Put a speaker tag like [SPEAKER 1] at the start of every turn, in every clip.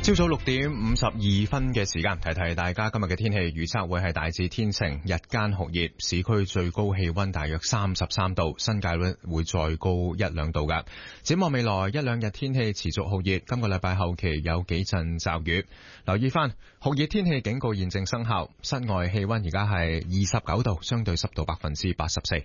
[SPEAKER 1] 朝早6:52嘅時間，提提大家今日嘅天氣預測會係大致天晴，日間酷熱，市區最高氣溫大約33度，新界會再高1-2度㗎。展望未來1-2日天氣持續酷熱，今個禮拜後期有幾陣驟雨。留意翻酷熱天氣警告現正生效，室外氣溫而家係29度，相對濕度84%。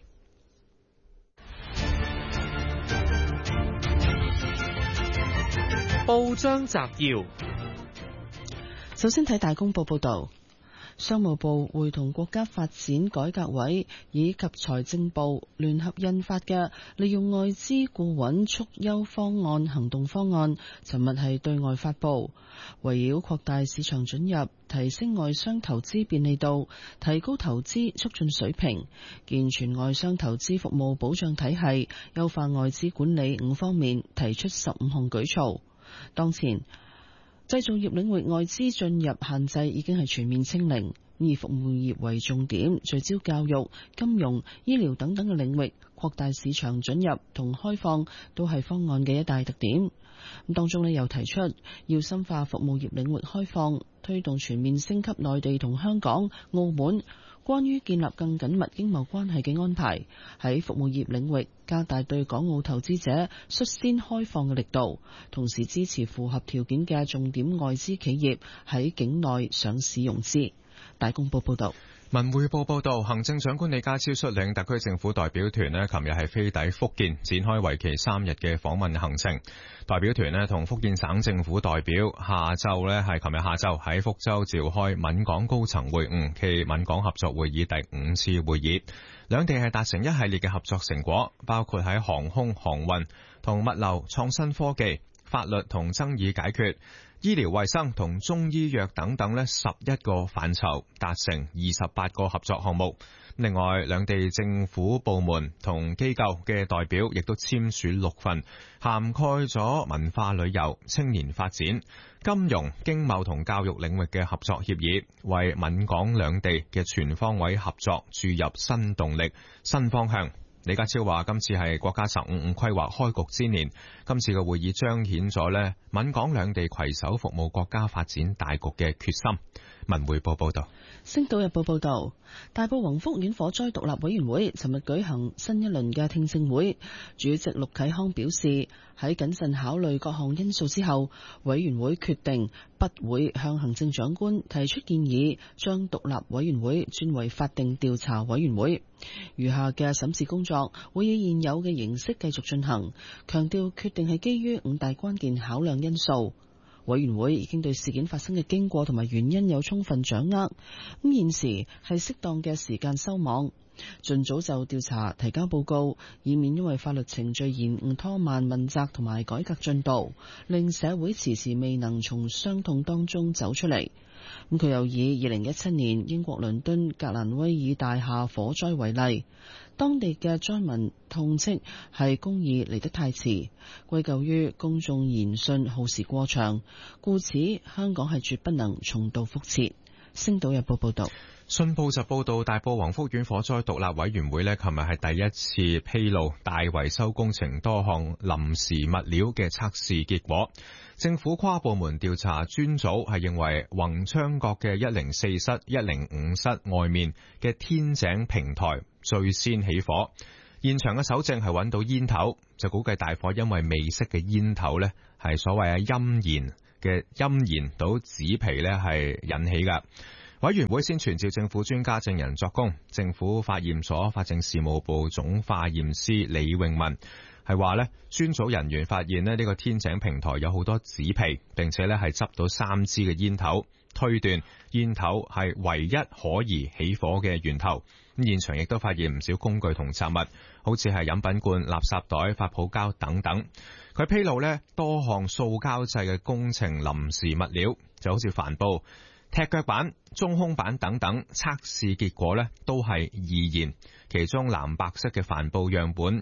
[SPEAKER 2] 報章摘要。
[SPEAKER 3] 首先睇大公報報導，商務部會同國家發展改革委以及財政部聯合印發嘅利用外資固穩促優方案行動方案，尋日係對外發布，圍繞擴大市場准入、提升外商投資便利度、提高投資促進水平、健全外商投資服務保障體系、優化外資管理5方面提出15項舉措。當前製造業領域外資進入限制已經係全面清零，以服務業為重點，聚焦教育、金融、醫療等等嘅領域，擴大市場准入同開放都係方案嘅一大特點。咁當中又提出要深化服務業領域開放，推動全面升級內地同香港、澳門關於建立更緊密經貿關係嘅安排，喺服務業領域加大對港澳投資者率先開放嘅力度，同時支持符合條件嘅重點外資企業喺境內上市融資。大公報報道。
[SPEAKER 1] 文匯報報道，行政長官李家超率領特區政府代表團琴日係飛抵福建，展開為期3日嘅訪問行程。代表團同福建省政府代表琴日下晝喺福州召開閩港高層會晤暨閩港合作會議第5次會議，兩地係達成一系列嘅合作成果，包括喺航空航運同物流、創新科技、法律同爭議解決、醫療衛生同中醫藥等等11個範疇達成28個合作項目。另外，兩地政府部門同機構嘅代表亦都簽署6份涵蓋咗文化旅遊、青年發展、金融、經貿同教育領域嘅合作協議，為閩港兩地嘅全方位合作注入新動力、新方向。李家超話今次係國家15規劃開局之年，今次嘅會議彰顯咗閩港兩地攜手服務國家發展大局嘅決心。文匯報報道。
[SPEAKER 3] 星島日報報道，大埔宏福苑火災獨立委員會尋日舉行新一輪嘅聽證會，主席陸啟康表示，喺謹慎考慮各項因素之後，委員會決定不會向行政長官提出建議，將獨立委員會轉為法定調查委員會。餘下嘅審視工作會以現有嘅形式繼續進行，強調決定係基於5大關鍵考量因素。委員會已經對事件發生嘅經過同埋原因有充分掌握，咁現時係適當嘅時間收網，盡早就調查提交報告，以免因為法律程序延誤拖慢問責同埋改革進度，令社會遲遲未能從傷痛當中走出嚟。咁佢又以2017年英國倫敦格蘭威爾大廈火災為例，當地嘅災民痛斥係公義嚟得太遲，歸咎於公眾言訊耗時過長，故此香港係絕不能重蹈覆轍。星島日報報道。
[SPEAKER 1] 信報就報道，大埔宏福苑火災獨立委員會琴日係第一次披露大維修工程多項臨時物料嘅測試結果。政府跨部門調查專組係認為宏昌閣嘅104室、105室外面嘅天井平台最先起火，現場嘅搜證係揾到煙頭，就估計大火因為未熄嘅煙頭係所謂陰燃到紙皮係引起㗎。委員會先傳召政府專家證人作供，政府化驗所法政事務部總化驗師李永文係話專組人員發現呢個天井平台有好多紙皮，並且係執到3支嘅煙頭，推斷煙頭係唯一可疑起火嘅源頭。咁現場亦都發現唔少工具同雜物，好似係飲品罐、垃圾袋、發泡膠等等。佢披露多項塑膠製嘅工程臨時物料，就好似帆布、踢腳板、中空板等等，測試結果都係易燃。其中藍白色嘅帆布樣本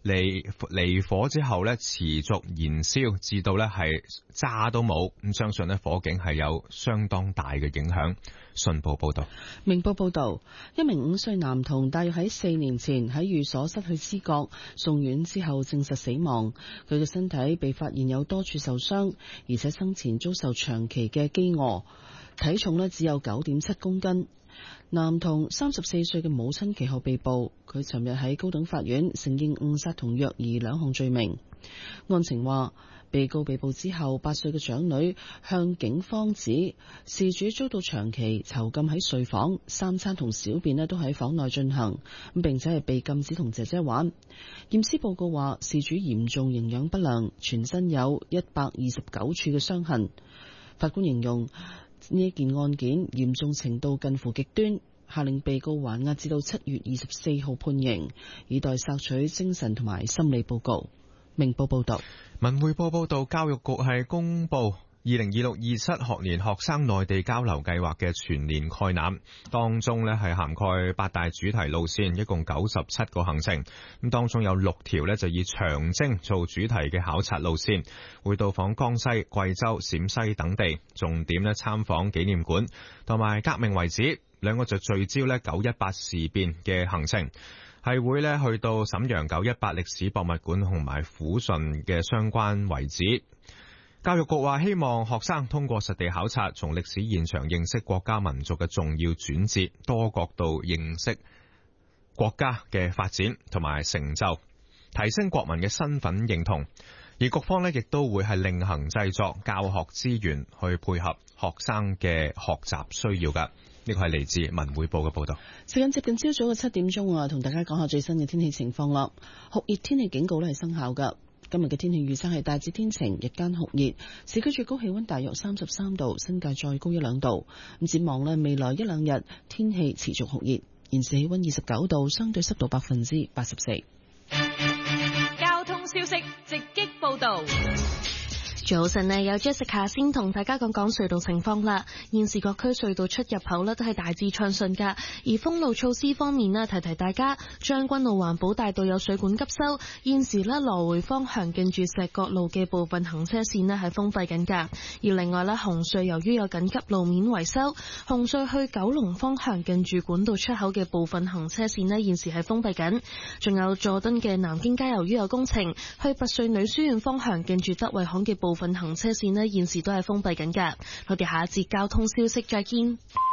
[SPEAKER 1] 離火之後咧持續燃燒，至到咧係渣都冇。咁相信咧火警係有相當大嘅影響。信報報道。
[SPEAKER 3] 明報報道，一名5歲男童大約喺4年前喺寓所失去知覺，送院之後證實死亡。佢嘅身體被發現有多處受傷，而且生前遭受長期嘅飢餓，體重咧只有9.7公斤。男童34歲嘅母親其後被捕，佢尋日喺高等法院承認誤殺同虐兒2項罪名。案情話，被告被捕之後，8歲嘅長女向警方指，事主遭到長期囚禁喺睡房，3餐同小便都喺房內進行，並且係被禁止同姐姐玩。驗屍報告話，事主嚴重營養不良，全身有129處嘅傷痕。法官形容呢一件案件嚴重程度近乎極端，下令被告還押至到7月24號判刑，以待索取精神同埋心理報告。明報報道。
[SPEAKER 1] 文匯報報道，教育局係公布2026-27學年學生內地交流計劃嘅全年概覽，當中呢係涵蓋8大主題路線，一共97個行程。咁當中有6條呢就以長征做主題嘅考察路線，會到訪江西、貴州、陝西等地，重點呢參訪紀念館同埋革命遺址。2個就聚焦呢918事變嘅行程，係會呢去到瀋陽918歷史博物館同埋撫順嘅相關遺址。教育局話希望學生通過實地考察，從歷史現場認識國家民族嘅重要轉折，多角度認識國家嘅發展同埋成就，提升國民嘅身份認同。而局方呢亦都會係另行製作教學資源去配合學生嘅學習需要㗎。呢個係嚟自文匯報嘅報道。
[SPEAKER 3] 時間接近朝早嘅7點鐘啊，同大家講下最新嘅天氣情況啦。酷熱天氣警告咧係生效㗎。今日嘅天氣預測係大致天晴，日間酷熱，市區最高氣溫大約33度，新界再高1-2度。咁展望咧，未來1-2日天氣持續酷熱，現時氣溫29度，相對濕度84%。
[SPEAKER 2] 交通消息直擊報道。
[SPEAKER 4] 早晨呢，有 Jessica 先同大家講隧道情況啦。現時各區隧道出入口呢都係大致暢順噶。而封路措施方面呢，提提大家，將軍澳環保大道有水管急修，現時呢來回方向近住石角路嘅部分行車線呢係封閉緊噶。而另外呢，紅隧由於有緊急路面維修，紅隧去九龍方向近住管道出口嘅部分行車線呢現時係封閉緊。仲有佐敦嘅南京街由於有工程，去拔萃女書院方向近住德惠巷嘅部分行車線呢現時都係封閉緊㗎。我哋下一節交通消息再見。